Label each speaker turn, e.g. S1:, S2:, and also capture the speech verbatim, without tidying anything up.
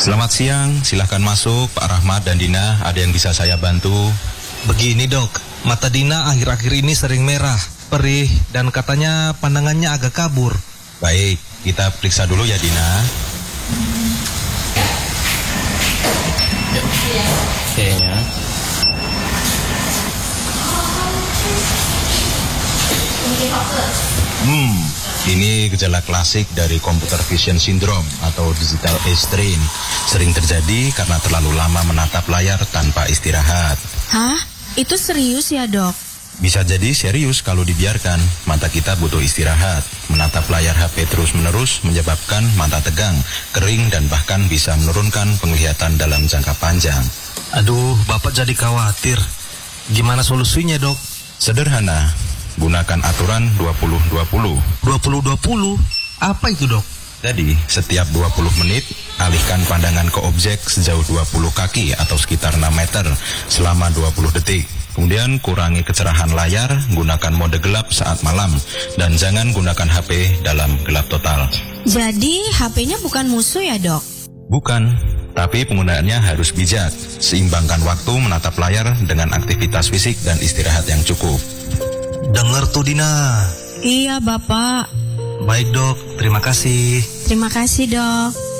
S1: Selamat siang, silahkan masuk Pak Rahmat dan Dina, ada yang bisa saya bantu?
S2: Begini dok, mata Dina akhir-akhir ini sering merah, perih, dan katanya pandangannya agak kabur.
S1: Baik, kita periksa dulu ya Dina.
S2: Kayaknya.
S1: Hmm, ini gejala klasik dari computer vision syndrome atau digital age strain. Sering terjadi karena terlalu lama menatap layar tanpa istirahat.
S3: Hah? Itu serius ya dok?
S1: Bisa jadi serius kalau dibiarkan. Mata kita butuh istirahat. Menatap layar H P terus-menerus menyebabkan mata tegang, kering, dan bahkan bisa menurunkan penglihatan dalam jangka panjang.
S2: Aduh, Bapak jadi khawatir. Gimana solusinya dok?
S1: Sederhana, gunakan aturan dua puluh dua puluh.
S2: dua puluh dua puluh? Apa itu dok?
S1: Jadi, setiap dua puluh menit, alihkan pandangan ke objek sejauh dua puluh kaki atau sekitar enam meter selama dua puluh detik. Kemudian kurangi kecerahan layar, gunakan mode gelap saat malam, dan jangan gunakan H P dalam gelap total.
S3: Jadi H P-nya bukan musuh ya dok?
S1: Bukan, tapi penggunaannya harus bijak. Seimbangkan waktu menatap layar dengan aktivitas fisik dan istirahat yang cukup.
S2: Dengar tuh Dina.
S3: Iya bapak.
S2: Baik dok, terima kasih.
S3: Terima kasih dok.